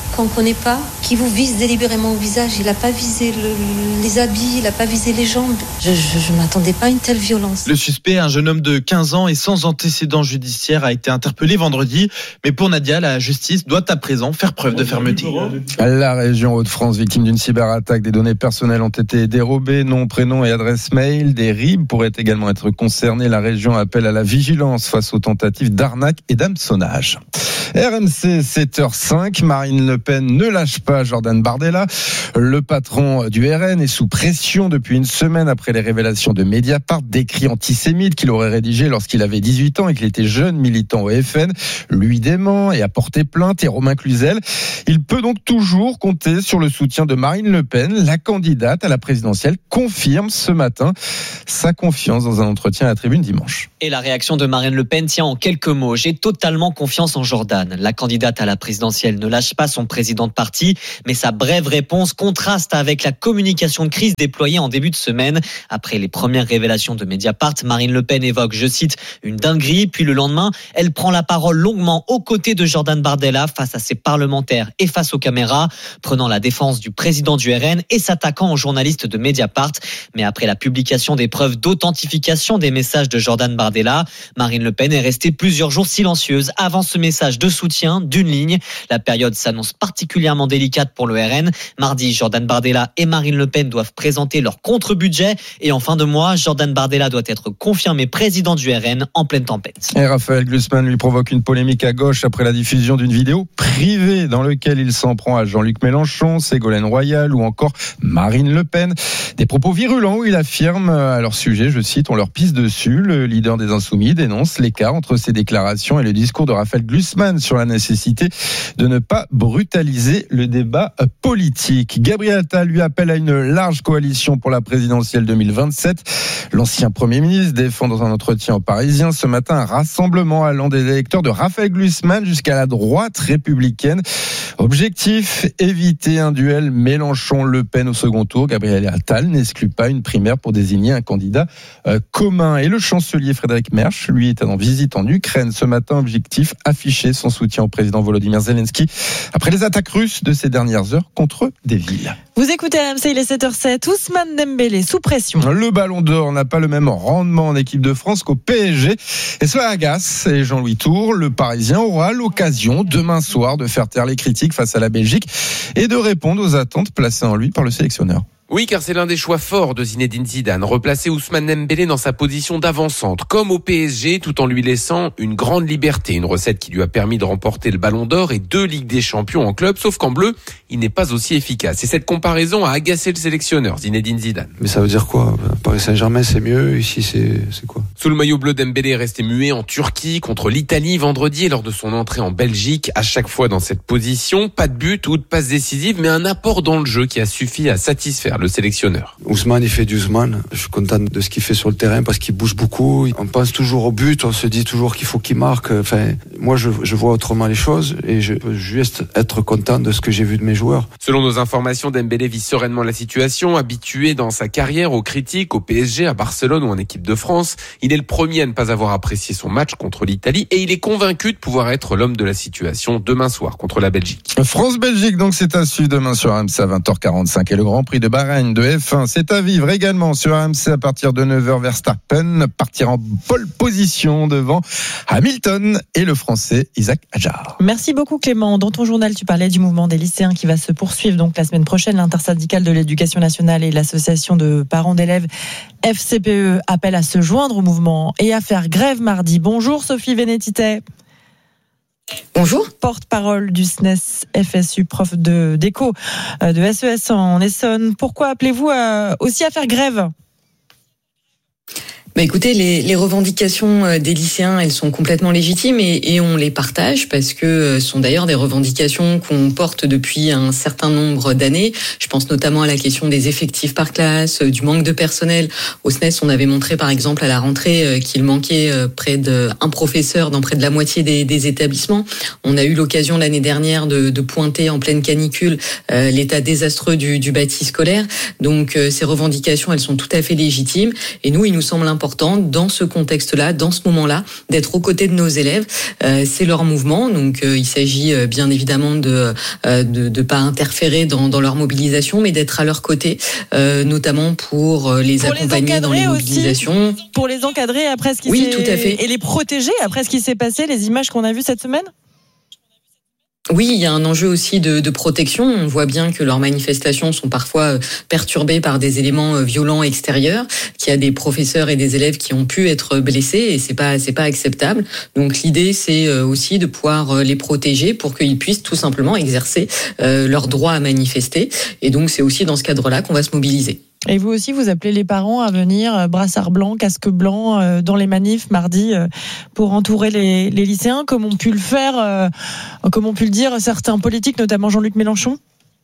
qu'on ne connaît pas, qui vous vise délibérément au visage. Il n'a pas visé le, les habits, il n'a pas visé les jambes. Je ne m'attendais pas à une telle violence. Le suspect, un jeune homme de quinze ans et sans antécédent judiciaire, a été interpellé vendredi. Mais pour Nadia, la justice doit à présent faire preuve de fermeté. La région Hauts-de-France, victime d'une cyberattaque, des données personnelles ont été dérobées, nom, prénom et adresse mail. Des R I B pourraient également être concernés. La région appelle à la vigilance face aux tentatives d'arnaque et d'hameçonnage. R M C sept heures cinq, Marine Le Pen ne lâche pas Jordan Bardella. Le patron du R N est sous pression depuis une semaine après les révélations de Mediapart, d'écrits antisémites qu'il aurait rédigés lorsqu'il avait dix-huit ans et qu'il était jeune militant au F N. Lui dément et a porté plainte, et Romain Cluzel. Il peut donc toujours compter sur le soutien de Marine Le Pen. La candidate à la présidentielle confirme ce matin sa confiance dans un entretien à la Tribune dimanche. Et la réaction de Marine Le Pen tient en quelques mots. J'ai totalement confiance en Jordan. La candidate à la présidentielle ne lâche pas son président de parti, mais sa brève réponse contraste avec la communication de crise déployée en début de semaine. Après les premières révélations de Mediapart, Marine Le Pen évoque, je cite, une dinguerie, puis le lendemain, elle prend la parole longuement aux côtés de Jordan Bardella face à ses parlementaires et face aux caméras, prenant la défense du président du R N et s'attaquant aux journalistes de Mediapart. Mais après la publication des preuves d'authentification des messages de Jordan Bardella, Marine Le Pen est restée plusieurs jours silencieuse avant ce message de soutien d'une ligne. La période s'annonce particulièrement délicate pour le R N. Mardi, Jordan Bardella et Marine Le Pen doivent présenter leur contre-budget. Et en fin de mois, Jordan Bardella doit être confirmé président du R N en pleine tempête. Et Raphaël Glucksmann lui provoque une polémique à gauche après la diffusion d'une vidéo privée dans laquelle il s'en prend à Jean-Luc Mélenchon, Ségolène Royal ou encore Marine Le Pen. Des propos virulents où il affirme à leur sujet, je cite, on leur pisse dessus. Le leader des Insoumis dénonce l'écart entre ses déclarations et le discours de Raphaël Glucksmann sur la nécessité de ne pas brutaliser le débat politique. Gabriel Attal lui appelle à une large coalition pour la présidentielle deux mille vingt-sept. L'ancien Premier ministre défend dans un entretien au Parisien ce matin un rassemblement allant des électeurs de Raphaël Glucksmann jusqu'à la droite républicaine. Objectif, éviter un duel Mélenchon-Le Pen au second tour. Gabriel Attal n'exclut pas une primaire pour désigner un candidat euh, commun. Et le chancelier Frédéric Mersch, lui, est en visite en Ukraine ce matin. Objectif, afficher son soutien au président Volodymyr Zelensky après les attaques russes de ces dernières heures contre des villes. Vous écoutez R M C, il est sept heures sept. Ousmane Dembélé sous pression. Le Ballon d'Or n'a pas le même rendement en équipe de France qu'au P S G. Et cela agace. Et Jean-Louis Tour, le Parisien, aura l'occasion demain soir de faire taire les critiques face à la Belgique et de répondre aux attentes placées en lui par le sélectionneur. Oui, car c'est l'un des choix forts de Zinedine Zidane, replacer Ousmane Dembélé dans sa position d'avant-centre, comme au P S G, tout en lui laissant une grande liberté, une recette qui lui a permis de remporter le Ballon d'Or et deux Ligues des Champions en club, sauf qu'en bleu, il n'est pas aussi efficace. Et cette comparaison a agacé le sélectionneur, Zinedine Zidane. Mais ça veut dire quoi ? Paris Saint-Germain, c'est mieux, ici, c'est, c'est quoi ? Sous le maillot bleu, Dembélé est resté muet en Turquie contre l'Italie vendredi et lors de son entrée en Belgique, à chaque fois dans cette position, pas de but ou de passe décisive, mais un apport dans le jeu qui a suffi à satisfaire le sélectionneur. Ousmane, il fait du Ousmane. Je suis content de ce qu'il fait sur le terrain parce qu'il bouge beaucoup. On pense toujours au but, on se dit toujours qu'il faut qu'il marque. Enfin, moi, je, je vois autrement les choses et je peux juste être content de ce que j'ai vu de mes joueurs. Selon nos informations, Dembélé vit sereinement la situation. Habitué dans sa carrière aux critiques, au P S G, à Barcelone ou en équipe de France, il est le premier à ne pas avoir apprécié son match contre l'Italie et il est convaincu de pouvoir être l'homme de la situation demain soir contre la Belgique. France-Belgique, donc c'est à suivre demain sur R M C à vingt heures quarante-cinq et le Grand Prix de Bahreïn de F un, c'est à vivre également sur R M C à partir de neuf heures. Verstappen partir en pole position devant Hamilton et le Français Isaac Hadjar. Merci beaucoup Clément. Dans ton journal, tu parlais du mouvement des lycéens qui va se poursuivre donc la semaine prochaine. L'intersyndicale de l'éducation nationale et l'association de parents d'élèves F C P E appellent à se joindre au mouvement et à faire grève mardi. Bonjour Sophie Vénétité. Bonjour. Porte-parole du S N E S F S U, prof de d'éco de S E S en Essonne. Pourquoi appelez-vous à, aussi à faire grève ? Bah écoutez, les, les revendications des lycéens, elles sont complètement légitimes et, et on les partage parce que ce sont d'ailleurs des revendications qu'on porte depuis un certain nombre d'années. Je pense notamment à la question des effectifs par classe, du manque de personnel. Au S N E S, on avait montré par exemple à la rentrée qu'il manquait près d'un professeur dans près de la moitié des, des établissements. On a eu l'occasion l'année dernière de, de pointer en pleine canicule euh, l'état désastreux du, du bâti scolaire. Donc euh, ces revendications, elles sont tout à fait légitimes et nous, il nous semble important important dans ce contexte-là, dans ce moment-là, d'être aux côtés de nos élèves. Euh, c'est leur mouvement, donc euh, il s'agit euh, bien évidemment de euh, de, de pas interférer dans, dans leur mobilisation, mais d'être à leur côté, euh, notamment pour euh, les pour accompagner les dans les mobilisations. Aussi, pour les encadrer après ce qui oui, s'est... tout à fait. Et les protéger après ce qui s'est passé, les images qu'on a vues cette semaine. Oui, il y a un enjeu aussi de, de protection. On voit bien que leurs manifestations sont parfois perturbées par des éléments violents extérieurs, qu'il y a des professeurs et des élèves qui ont pu être blessés et c'est pas c'est pas acceptable. Donc l'idée c'est aussi de pouvoir les protéger pour qu'ils puissent tout simplement exercer euh, leur droit à manifester. Et donc c'est aussi dans ce cadre-là qu'on va se mobiliser. Et vous aussi, vous appelez les parents à venir, brassard blanc, casque blanc, euh, dans les manifs mardi, euh, pour entourer les, les lycéens, comme ont pu le faire, euh, comme ont pu le dire certains politiques, notamment Jean-Luc Mélenchon.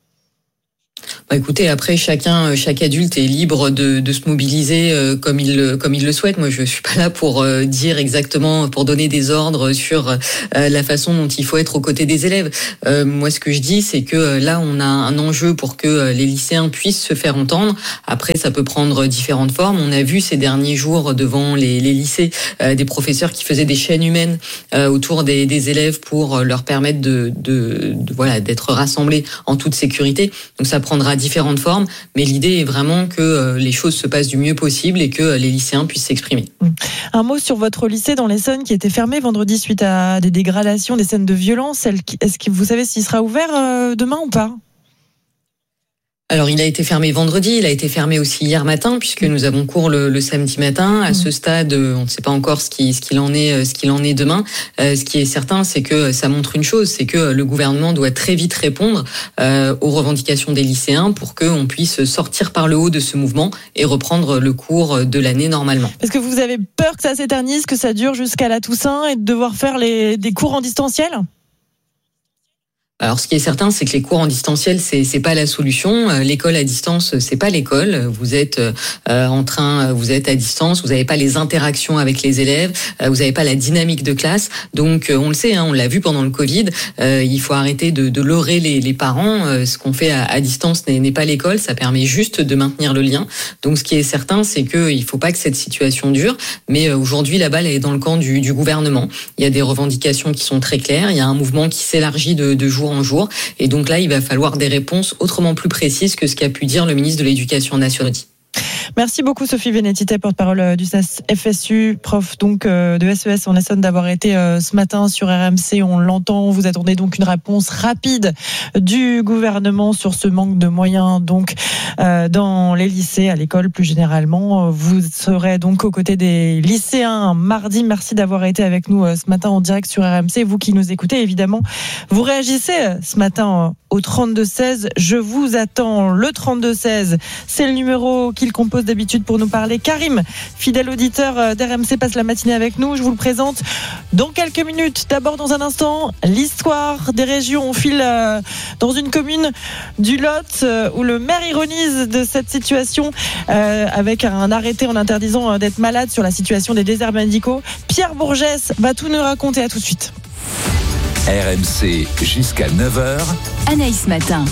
Bah écoutez, après chacun, chaque adulte est libre de, de se mobiliser euh, comme il comme il le souhaite. Moi, je suis pas là pour euh, dire exactement, pour donner des ordres sur euh, la façon dont il faut être aux côtés des élèves. Euh, moi, ce que je dis, c'est que euh, là, on a un enjeu pour que euh, les lycéens puissent se faire entendre. Après, ça peut prendre différentes formes. On a vu ces derniers jours devant les, les lycées euh, des professeurs qui faisaient des chaînes humaines euh, autour des, des élèves pour leur permettre de, de, de voilà d'être rassemblés en toute sécurité. Donc ça prendra différentes formes, mais l'idée est vraiment que les choses se passent du mieux possible et que les lycéens puissent s'exprimer. Un mot sur votre lycée dans l'Essonne qui était fermé vendredi suite à des dégradations, des scènes de violence. Est-ce que vous savez s'il sera ouvert demain ou pas ? Alors, il a été fermé vendredi, il a été fermé aussi hier matin, puisque nous avons cours le, le samedi matin. À ce stade, on ne sait pas encore ce qui, ce qu'il en est, ce qu'il en est demain. Euh, ce qui est certain, c'est que ça montre une chose, c'est que le gouvernement doit très vite répondre euh, aux revendications des lycéens pour qu'on puisse sortir par le haut de ce mouvement et reprendre le cours de l'année normalement. Est-ce que vous avez peur que ça s'éternise, que ça dure jusqu'à la Toussaint et de devoir faire les, des cours en distanciel ? Alors, ce qui est certain, c'est que les cours en distanciel, c'est c'est pas la solution. L'école à distance, c'est pas l'école. Vous êtes euh, en train, vous êtes à distance, vous n'avez pas les interactions avec les élèves, euh, vous n'avez pas la dynamique de classe. Donc, euh, on le sait, hein, on l'a vu pendant le Covid. Euh, il faut arrêter de, de leurrer les, les parents. Euh, ce qu'on fait à, à distance n'est, n'est pas l'école. Ça permet juste de maintenir le lien. Donc, ce qui est certain, c'est que il faut pas que cette situation dure. Mais euh, aujourd'hui, la balle est dans le camp du, du gouvernement. Il y a des revendications qui sont très claires. Il y a un mouvement qui s'élargit de, de jour en jour. Et donc là, il va falloir des réponses autrement plus précises que ce qu'a pu dire le ministre de l'Éducation nationale. Merci beaucoup Sophie Vénétité, porte-parole du F S U, prof donc de S E S en Essonne, d'avoir été ce matin sur R M C. On l'entend, vous attendez donc une réponse rapide du gouvernement sur ce manque de moyens donc dans les lycées, à l'école plus généralement. Vous serez donc aux côtés des lycéens mardi. Merci d'avoir été avec nous ce matin en direct sur R M C. Vous qui nous écoutez, évidemment, vous réagissez ce matin au trente-deux seize. Je vous attends. Le trente-deux seize, c'est le numéro qu'il compose d'habitude pour nous parler. Karim, fidèle auditeur d'R M C, passe la matinée avec nous. Je vous le présente dans quelques minutes. D'abord, dans un instant, l'histoire des régions. On file dans une commune du Lot où le maire ironise de cette situation avec un arrêté en interdisant d'être malade sur la situation des déserts médicaux. Pierre Bourgès va tout nous raconter. À tout de suite. R M C jusqu'à neuf heures. Anaïs Matin.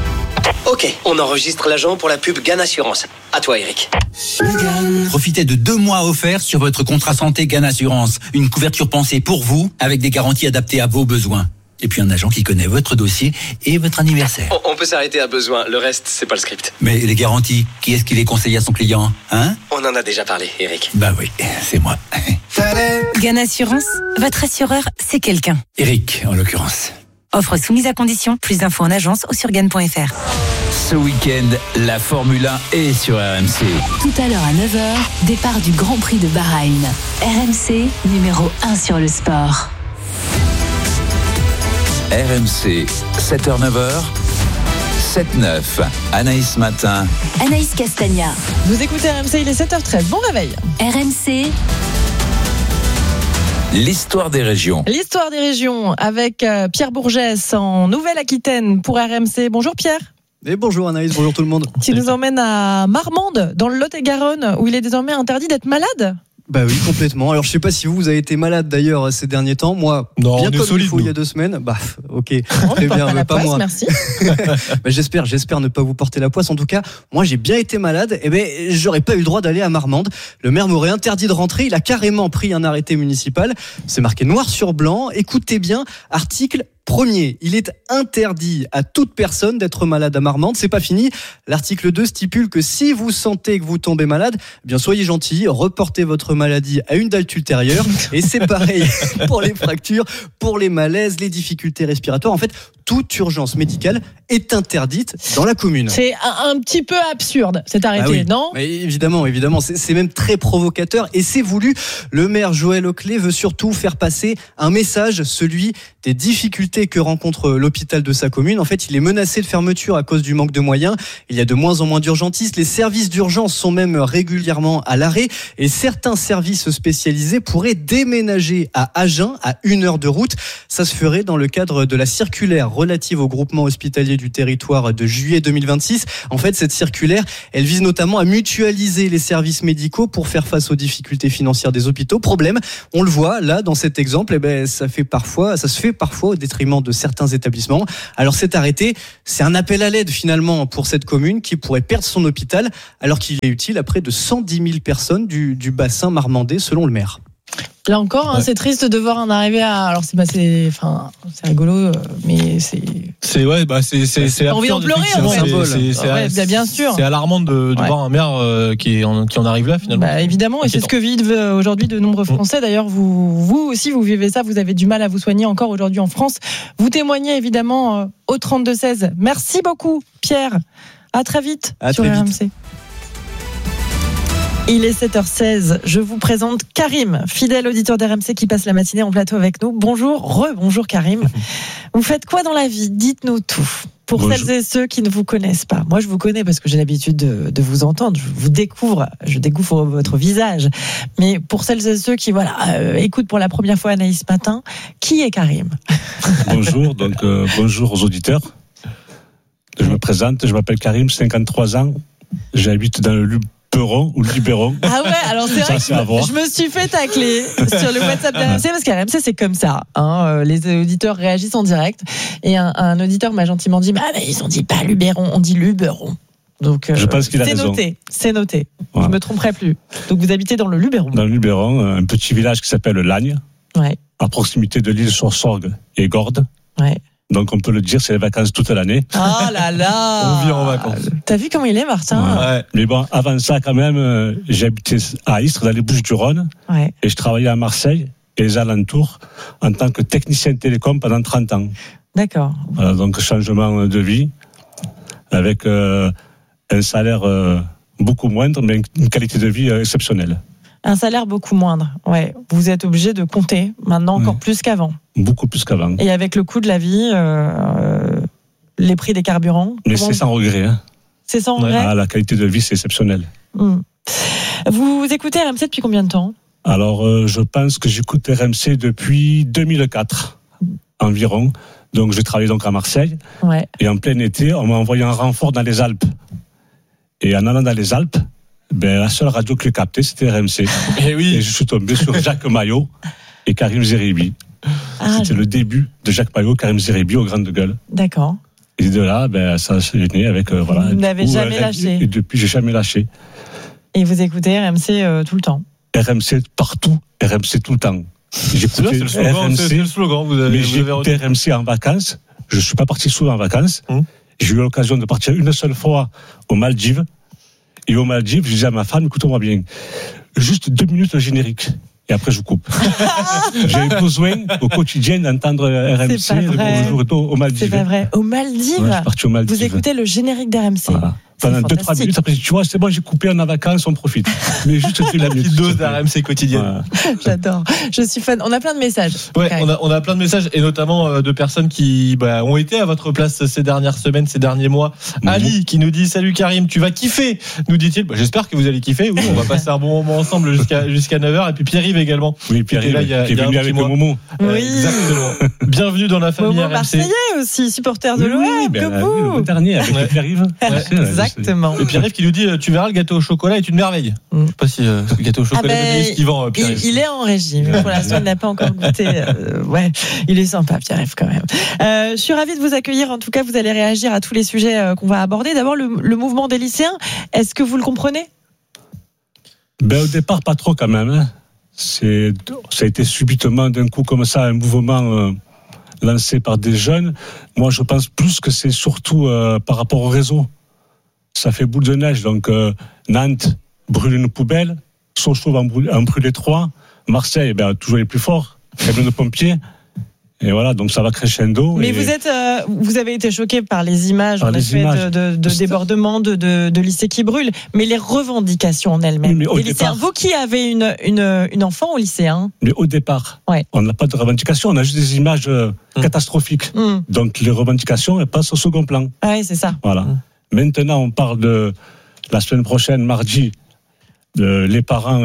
Ok, on enregistre l'agent pour la pub Gan Assurance. À toi, Eric. Profitez de deux mois offerts sur votre contrat santé Gan Assurance. Une couverture pensée pour vous, avec des garanties adaptées à vos besoins. Et puis un agent qui connaît votre dossier et votre anniversaire. On, on peut s'arrêter à besoin, le reste, c'est pas le script. Mais les garanties, qui est-ce qui les conseille à son client, hein ? On en a déjà parlé, Eric. Bah oui, c'est moi. Gan Assurance, votre assureur, c'est quelqu'un. Eric, en l'occurrence. Offre soumise à condition. Plus d'infos en agence ou sur gan point f r. Ce week-end, la Formule un est sur R M C. Tout à l'heure à neuf heures, départ du Grand Prix de Bahreïn. R M C, numéro un sur le sport. R M C, sept heures neuf heures. sept neuf, Anaïs Matin. Anaïs Castagna. Vous écoutez R M C, il est sept heures treize. Bon réveil. R M C. L'histoire des régions. L'histoire des régions avec Pierre Bourgès en Nouvelle-Aquitaine pour R M C. Bonjour Pierre. Et bonjour Anaïs, bonjour tout le monde. Qui nous emmène à Marmande, dans le Lot-et-Garonne, où il est désormais interdit d'être malade. Bah oui, complètement. Alors je sais pas si vous, vous avez été malade d'ailleurs ces derniers temps. Moi, non, bien on est comme solide, il faut nous. il y a deux semaines. Bah ok, On très bien, pas mais la pas poisse, moi. merci. bah, j'espère, j'espère ne pas vous porter la poisse. En tout cas, moi j'ai bien été malade. Et ben j'aurais pas eu le droit d'aller à Marmande. Le maire m'aurait interdit de rentrer. Il a carrément pris un arrêté municipal. C'est marqué noir sur blanc. Écoutez bien, article premier, il est interdit à toute personne d'être malade à Marmande. C'est pas fini. L'article deux stipule que si vous sentez que vous tombez malade, eh bien soyez gentil, reportez votre maladie à une date ultérieure. Et c'est pareil pour les fractures, pour les malaises, les difficultés respiratoires. En fait, toute urgence médicale est interdite dans la commune. C'est un, un petit peu absurde, cet arrêté, ah oui. non ? Mais évidemment, évidemment, c'est, c'est même très provocateur et c'est voulu. Le maire Joël Auclé veut surtout faire passer un message, celui des difficultés que rencontre l'hôpital de sa commune. En fait, il est menacé de fermeture à cause du manque de moyens. Il y a de moins en moins d'urgentistes. Les services d'urgence sont même régulièrement à l'arrêt et certains services spécialisés pourraient déménager à Agen, à une heure de route. Ça se ferait dans le cadre de la circulaire relative au groupement hospitalier du territoire de juillet deux mille vingt-six. En fait, cette circulaire, elle vise notamment à mutualiser les services médicaux pour faire face aux difficultés financières des hôpitaux. Problème, on le voit là dans cet exemple, eh ben ça fait parfois, ça se fait parfois au détriment de certains établissements. Alors cet arrêté, c'est un appel à l'aide finalement pour cette commune qui pourrait perdre son hôpital alors qu'il est utile à près de cent dix mille personnes du, du bassin marmandais selon le maire. Là encore, hein, ouais. C'est triste de voir en arriver à. Alors c'est pas, c'est, enfin, c'est rigolo, mais c'est. C'est ouais, bah c'est c'est c'est. Envie d'en pleurer, en fait. C'est, c'est, ouais, c'est, bien sûr. C'est alarmant de, de ouais. voir un maire euh, qui en qui en arrive là finalement. Bah, évidemment, et c'est ce que vivent aujourd'hui de nombreux Français. D'ailleurs, vous vous aussi vous vivez ça. Vous avez du mal à vous soigner encore aujourd'hui en France. Vous témoignez évidemment euh, au trente-deux seize. Merci beaucoup, Pierre. À très vite à sur très R M C. Vite. Il est sept heures seize, je vous présente Karim, fidèle auditeur d'R M C qui passe la matinée en plateau avec nous. Bonjour, re-bonjour Karim. Vous faites quoi dans la vie ? Dites-nous tout. Pour Bonjour. Celles et ceux qui ne vous connaissent pas. Moi, je vous connais parce que j'ai l'habitude de, de vous entendre. Je vous découvre, je découvre votre visage. Mais pour celles et ceux qui voilà, euh, écoutent pour la première fois Anaïs Matin, qui est Karim ? Bonjour, donc euh, bonjour aux auditeurs. Je me présente, je m'appelle Karim, cinquante-trois ans. J'habite dans le Luberon ou Luberon. Ah ouais, alors c'est vrai ça, que je, je me suis fait tacler sur le WhatsApp d'R M C parce qu'R M C c'est comme ça. Hein, les auditeurs réagissent en direct et un, un auditeur m'a gentiment dit bah, bah ils ont dit pas Luberon, on dit Luberon. Donc euh, je pense qu'il a c'est raison. noté, c'est noté. Ouais. Je me tromperai plus. Donc vous habitez dans le Luberon. Dans le Luberon, un petit village qui s'appelle Lagne, ouais. à proximité de l'île sur Sorgue et Gordes. Ouais. Donc on peut le dire, c'est les vacances toute l'année. Oh là là. On vit en vacances. T'as vu comment il est, Martin ? Ouais. Mais bon, avant ça, quand même, j'habitais à Istres, dans les Bouches-du-Rhône, ouais. et je travaillais à Marseille et les alentours en tant que technicien télécom pendant trente ans. D'accord. Voilà, donc changement de vie avec euh, un salaire euh, beaucoup moindre, mais une qualité de vie euh, exceptionnelle. Un salaire beaucoup moindre, ouais. Vous êtes obligé de compter maintenant encore mmh. plus qu'avant. Beaucoup plus qu'avant. Et avec le coût de la vie, euh, les prix des carburants. Mais c'est sans regret. Hein. C'est sans regret. Ah, la qualité de vie, c'est exceptionnel. Mmh. Vous écoutez R M C depuis combien de temps ? Alors, euh, je pense que j'écoute R M C depuis deux mille quatre environ. Donc, j'ai travaillé donc à Marseille. Ouais. Et en plein été, on m'a envoyé un renfort dans les Alpes. Et en allant dans les Alpes, ben, la seule radio que j'ai captée, c'était R M C. Et, oui. et je suis tombé sur Jacques Maillot et Karim Zeribi. Ah, c'était je... le début de Jacques Maillot, Karim Zeribi aux Grandes Gueules. D'accord. Et de là, ben, ça s'est né avec. Euh, voilà, vous n'avez coup, jamais euh, lâché. Et depuis, j'ai jamais lâché. Et vous écoutez R M C euh, tout le temps ? R M C partout, R M C tout le temps. J'écoutais c'est, là, c'est, le slogan, R M C, c'est le slogan, vous avez, mais vous avez j'écoutais R M C en vacances. Je ne suis pas parti souvent en vacances. Hum. J'ai eu l'occasion de partir une seule fois aux Maldives. Et aux Maldives, je disais à ma femme, écoutez-moi bien, juste deux minutes le générique. Et après, je coupe. J'ai besoin au quotidien d'entendre R M C le bonjour et tout aux Maldives. C'est pas vrai. Aux Maldives, ouais, je suis parti aux Maldives. Vous écoutez le générique d'R M C. Voilà. Pendant deux trois minutes, après, tu vois, c'est bon, j'ai coupé, on est en vacances, on profite. Mais juste la petite dose d'R M C quotidienne. Voilà. J'adore. Je suis fan. On a plein de messages. Ouais, okay. on, a, on a plein de messages, et notamment de personnes qui bah, ont été à votre place ces dernières semaines, ces derniers mois. Mmh. Ali, qui nous dit, salut Karim, tu vas kiffer, nous dit-il. Bah, j'espère que vous allez kiffer. Oui, on va passer un bon moment ensemble jusqu'à, jusqu'à neuf heures. Et puis Pierre-Yves également. Oui, Pierre-Yves, là, il y a, qui est venu avec le Momo. Oui. Exactement. Bienvenue dans la famille Momo R M C. Marseillais aussi, supporter de oui, l'O M, oui, que ben, vous. Le dernier avec ouais. Pierre-Yves. Ouais. Exactement. Exactement. Et Pierre-Yves qui nous dit tu verras, le gâteau au chocolat est une merveille. Mm. Je sais pas si euh, le gâteau au chocolat ah ben, est ce qu'il vend, Pierre-Yves. Il, il est en régime. Pour l'instant, il n'a pas encore goûté. Euh, ouais, il est sympa, Pierre-Yves, quand même. Euh, je suis ravie de vous accueillir. En tout cas, vous allez réagir à tous les sujets euh, qu'on va aborder. D'abord, le, le mouvement des lycéens. Est-ce que vous le comprenez ? Ben, au départ, pas trop quand même. Hein. C'est, ça a été subitement, d'un coup, comme ça, un mouvement euh, lancé par des jeunes. Moi, je pense plus que c'est surtout euh, par rapport au réseau. Ça fait boule de neige. Donc, euh, Nantes brûle une poubelle, Sochaux en brûle, en brûler trois, Marseille, ben, toujours les plus forts, camion de pompiers. Et voilà, donc ça va crescendo. Mais et... vous êtes, euh, vous avez été choqué par les images, par en les effet, images. de, de, de débordements, de, de, de lycées qui brûlent, mais les revendications en elles-mêmes. Oui, les départ... lycéens, vous qui avez une, une, une enfant au lycée, hein. Mais au départ, ouais. on n'a pas de revendications, on a juste des images euh, mmh. catastrophiques. Mmh. Donc les revendications, elles passent au second plan. Ah oui, c'est ça. Voilà. Mmh. Maintenant, on parle de la semaine prochaine, mardi, de les parents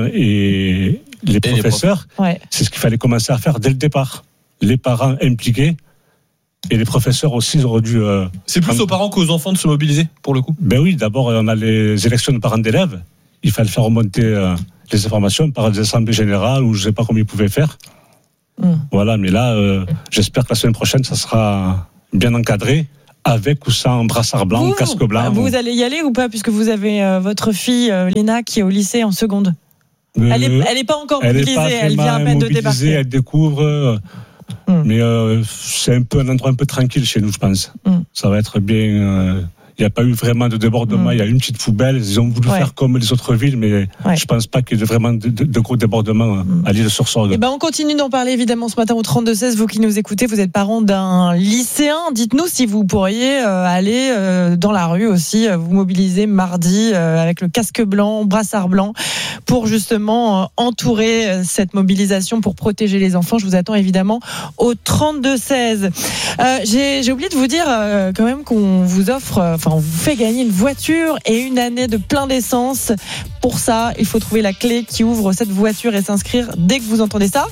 et les et professeurs. Les ouais. C'est ce qu'il fallait commencer à faire dès le départ. Les parents impliqués. Et les professeurs aussi auraient dû... Euh, c'est plus en... aux parents qu'aux enfants de se mobiliser, pour le coup. Ben oui, d'abord, on a les élections de parents d'élèves. Il fallait faire remonter euh, les informations par des assemblées générales, ou je ne sais pas comment ils pouvaient faire. Mm. Voilà, mais là, euh, j'espère que la semaine prochaine, ça sera bien encadré, avec ou sans brassard blanc, vous, casque blanc. Vous ou... allez y aller ou pas, puisque vous avez euh, votre fille, euh, Léna, qui est au lycée en seconde. euh, Elle n'est elle est pas encore mobilisée, elle, elle vient à peine de débarquer. Elle découvre... Euh, Mm. Mais euh, c'est un peu un endroit un peu tranquille chez nous, je pense. Mm. Ça va être bien. Euh, il n'y a pas eu vraiment de débordement. Il mm. y a une petite poubelle. Ils ont voulu ouais. faire comme les autres villes, mais ouais. je ne pense pas qu'il y ait vraiment de, de, de gros débordements mm. à l'île sur Sorgue. Eh ben, on continue d'en parler évidemment ce matin au trente-deux seize. Vous qui nous écoutez, vous êtes parents d'un lycéen. Dites-nous si vous pourriez euh, aller euh, dans la rue aussi, euh, vous mobiliser mardi euh, avec le casque blanc, brassard blanc, pour justement euh, entourer euh, cette mobilisation pour protéger les enfants. Je vous attends évidemment au trente-deux seize. Euh, j'ai, j'ai oublié de vous dire euh, quand même qu'on vous offre, euh, enfin on vous fait gagner une voiture et une année de plein d'essence. Pour ça, il faut trouver la clé qui ouvre cette voiture et s'inscrire dès que vous entendez ça.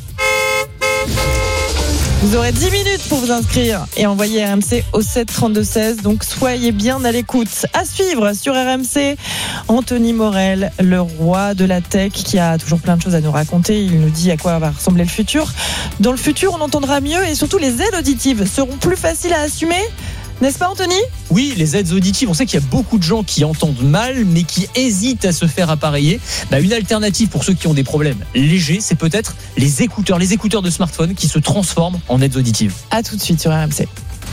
Vous aurez dix minutes pour vous inscrire et envoyer R M C au sept trente-deux seize. Donc soyez bien à l'écoute. À suivre sur R M C, Anthony Morel, le roi de la tech, qui a toujours plein de choses à nous raconter. Il nous dit à quoi va ressembler le futur. Dans le futur, on entendra mieux et surtout les aides auditives seront plus faciles à assumer. N'est-ce pas, Anthony ? Oui, les aides auditives, on sait qu'il y a beaucoup de gens qui entendent mal, mais qui hésitent à se faire appareiller. Bah, une alternative pour ceux qui ont des problèmes légers, c'est peut-être les écouteurs, les écouteurs de smartphone qui se transforment en aides auditives. À tout de suite sur R M C.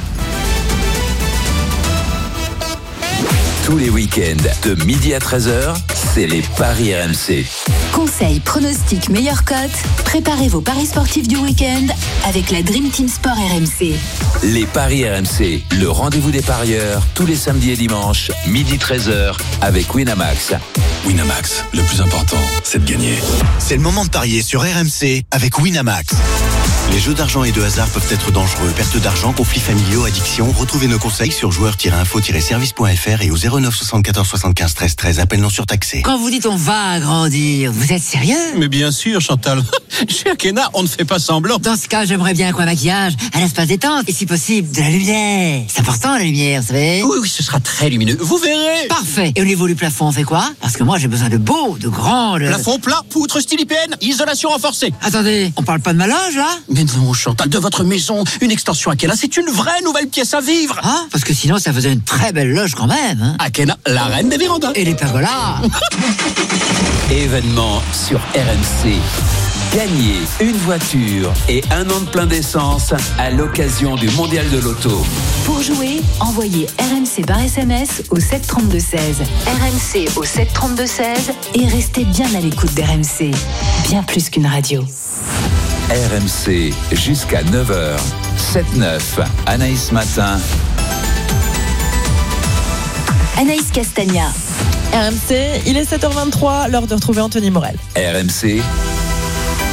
Tous les week-ends, de midi à treize heures, c'est les Paris R M C. Conseils, pronostics, meilleures cotes. Préparez vos paris sportifs du week-end avec la Dream Team Sport R M C. Les Paris R M C, le rendez-vous des parieurs, tous les samedis et dimanches, midi treize heures, avec Winamax. Winamax, le plus important, c'est de gagner. C'est le moment de parier sur R M C avec Winamax. Les jeux d'argent et de hasard peuvent être dangereux. Perte d'argent, conflits familiaux, addiction. Retrouvez nos conseils sur joueurs tiret info tiret service point f r et au zéro neuf soixante-quatorze soixante-quinze treize treize. Appel non surtaxé. Quand vous dites on va grandir, vous êtes sérieux ? Mais bien sûr, Chantal. Chez Akena, on ne fait pas semblant. Dans ce cas, j'aimerais bien quoi, maquillage, un espace détente et si possible, de la lumière. C'est important la lumière, vous savez ? Oui, oui, ce sera très lumineux. Vous verrez. Parfait. Et au niveau du plafond, on fait quoi ? Parce que moi, j'ai besoin de beau, de grand. De... Plafond plat, poutre style I P N, isolation renforcée. Attendez, on parle pas de ma loge, là ? Mais non, Chantal, de votre maison, une extension Akena, c'est une vraie nouvelle pièce à vivre. Ah, parce que sinon, ça faisait une très belle loge quand même. Hein. Akena, la reine des vérandas. Et les pergolas. Événement sur R M C. Gagnez une voiture et un an de plein d'essence à l'occasion du Mondial de l'Auto. Pour jouer, envoyez R M C par S M S au sept trente-deux seize. R M C au sept trente-deux seize et restez bien à l'écoute d'R M C. Bien plus qu'une radio. R M C jusqu'à neuf heures. sept neuf, Anaïs Matin. Anaïs Castagna. R M C, il est sept heures vingt-trois, l'heure de retrouver Anthony Morel. R M C.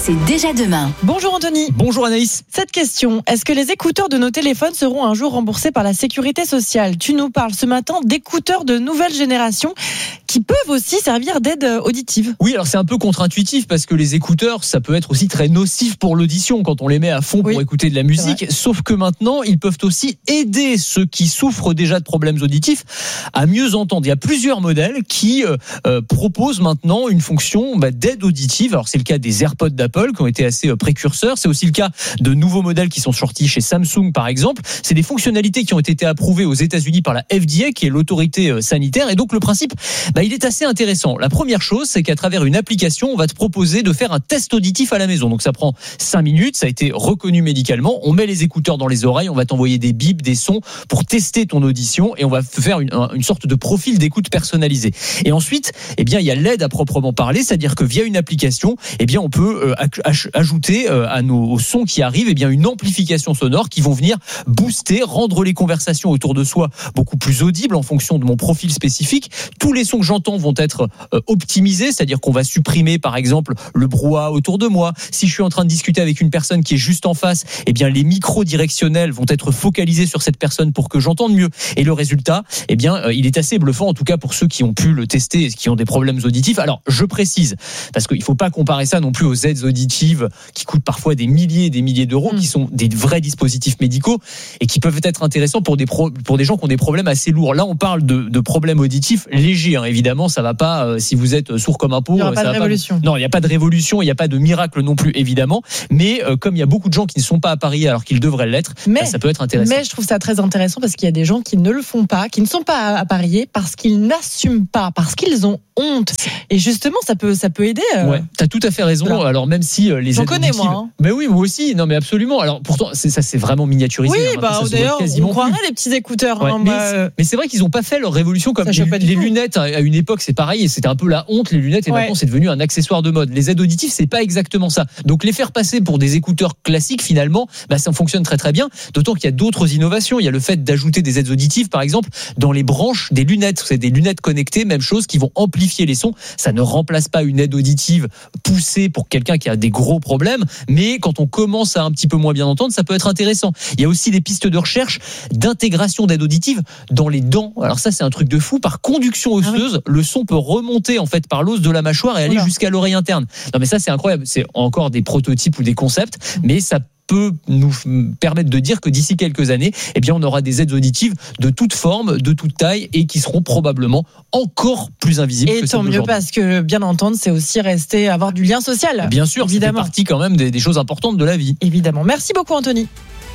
c'est déjà demain. Bonjour Anthony. Bonjour Anaïs. Cette question, est-ce que les écouteurs de nos téléphones seront un jour remboursés par la sécurité sociale ? Tu nous parles ce matin d'écouteurs de nouvelle génération qui peuvent aussi servir d'aide auditive. Oui, alors c'est un peu contre-intuitif parce que les écouteurs, ça peut être aussi très nocif pour l'audition quand on les met à fond oui, pour écouter de la musique. Sauf que maintenant, ils peuvent aussi aider ceux qui souffrent déjà de problèmes auditifs à mieux entendre. Il y a plusieurs modèles qui euh, euh, proposent maintenant une fonction bah, d'aide auditive. Alors c'est le cas des AirPods d'Apple qui ont été assez euh, précurseurs. C'est aussi le cas de nouveaux modèles qui sont sortis chez Samsung par exemple. C'est des fonctionnalités qui ont été approuvées aux États-Unis par la F D A qui est l'autorité euh, sanitaire. Et donc le principe, bah, il est assez intéressant. La première chose, c'est qu'à travers une application, on va te proposer de faire un test auditif à la maison. Donc ça prend cinq minutes, ça a été reconnu médicalement. On met les écouteurs dans les oreilles, on va t'envoyer des bips, des sons pour tester ton audition et on va faire une, une sorte de profil d'écoute personnalisé. Et ensuite, eh bien, il y a l'aide à proprement parler, c'est-à-dire que via une application, eh bien, on peut euh, ajouter euh, à nos aux sons qui arrivent, eh bien, une amplification sonore qui vont venir booster, rendre les conversations autour de soi beaucoup plus audibles en fonction de mon profil spécifique. Tous les sons que j'entends vont être euh, optimisés, c'est-à-dire qu'on va supprimer, par exemple, le brouhaha autour de moi. Si je suis en train de discuter avec une personne qui est juste en face, eh bien, les micros directionnels vont être focalisés sur cette personne pour que j'entende mieux. Et le résultat, eh bien, euh, il est assez bluffant, en tout cas pour ceux qui ont pu le tester et qui ont des problèmes auditifs. Alors, je précise, parce qu'il ne faut pas comparer ça non plus aux aides auditives qui coûtent parfois des milliers et des milliers d'euros, mmh. qui sont des vrais dispositifs médicaux et qui peuvent être intéressants pour des, pro- pour des gens qui ont des problèmes assez lourds. Là, on parle de, de problèmes auditifs légers. Hein. Évidemment, ça ne va pas, euh, si vous êtes sourd comme un pot. Il n'y aura ça pas de va révolution. Pas... Non, il n'y a pas de révolution, il n'y a pas de miracle non plus, évidemment. Mais euh, comme il y a beaucoup de gens qui ne sont pas appareillés alors qu'ils devraient l'être, mais, bah, ça peut être intéressant. Mais je trouve ça très intéressant parce qu'il y a des gens qui ne le font pas, qui ne sont pas appareillés parce qu'ils n'assument pas, parce qu'ils ont honte. Et justement, ça peut, ça peut aider. Euh... Ouais, t'as tout à fait raison. Alors, alors même si euh, les J'en aides connais auditives... moi. Hein. Mais oui, moi aussi. Non, mais absolument. Alors pourtant, c'est, ça c'est vraiment miniaturisé. Oui, hein, bah d'ailleurs, on croirait les petits écouteurs. Ouais, hein, mais, bah, c'est, mais c'est vrai qu'ils n'ont pas fait leur révolution comme les, les lunettes. À une époque, c'est pareil, et c'était un peu la honte les lunettes, et ouais. maintenant c'est devenu un accessoire de mode. Les aides auditives, c'est pas exactement ça. Donc les faire passer pour des écouteurs classiques, finalement, bah ça fonctionne très très bien. D'autant qu'il y a d'autres innovations. Il y a le fait d'ajouter des aides auditives, par exemple, dans les branches des lunettes. C'est des lunettes connectées, même chose, qui vont amplifier les sons. Ça ne remplace pas une aide auditive poussée pour quelqu'un qui a des gros problèmes, mais quand on commence à un petit peu moins bien entendre, ça peut être intéressant. Il y a aussi des pistes de recherche d'intégration d'aide auditive dans les dents. Alors ça, c'est un truc de fou. Par conduction osseuse, ah oui. le son peut remonter en fait par l'os de la mâchoire et aller voilà. jusqu'à l'oreille interne. Non mais ça, c'est incroyable. C'est encore des prototypes ou des concepts, mais ça peut nous permettre de dire que d'ici quelques années, eh bien, on aura des aides auditives de toute forme, de toute taille et qui seront probablement encore plus invisibles. Et que tant mieux parce que bien entendre, c'est aussi rester, avoir du lien social. Bien sûr, évidemment. Ça fait partie quand même des, des choses importantes de la vie. Évidemment. Merci beaucoup, Anthony.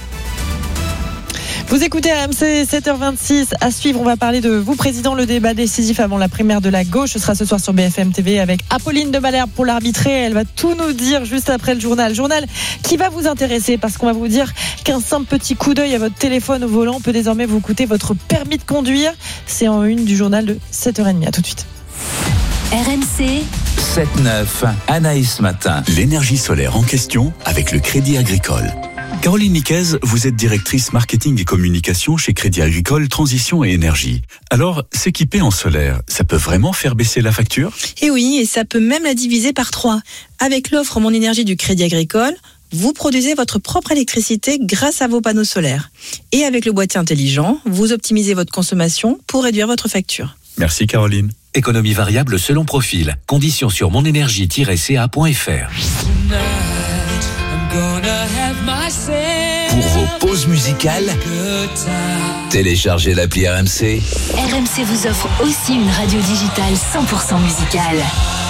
Vous écoutez R M C, sept heures vingt-six. À suivre, on va parler de vous, président. Le débat décisif avant la primaire de la gauche. Ce sera ce soir sur B F M T V avec Apolline de Malherbe pour l'arbitrer. Elle va tout nous dire juste après le journal. Journal qui va vous intéresser parce qu'on va vous dire qu'un simple petit coup d'œil à votre téléphone au volant peut désormais vous coûter votre permis de conduire. C'est en une du journal de sept heures trente. À tout de suite. R M C sept neuf, Anaïs Matin. L'énergie solaire en question avec le Crédit Agricole. Caroline Niquez, vous êtes directrice marketing et communication chez Crédit Agricole Transition et Énergie. Alors, s'équiper en solaire, ça peut vraiment faire baisser la facture ? Eh oui, et ça peut même la diviser par trois. Avec l'offre Mon Énergie du Crédit Agricole, vous produisez votre propre électricité grâce à vos panneaux solaires. Et avec le boîtier intelligent, vous optimisez votre consommation pour réduire votre facture. Merci Caroline. Économie variable selon profil. Conditions sur monénergie tiret c a point f r. Pour vos pauses musicales, téléchargez l'appli R M C. R M C vous offre aussi une radio digitale cent pour cent musicale.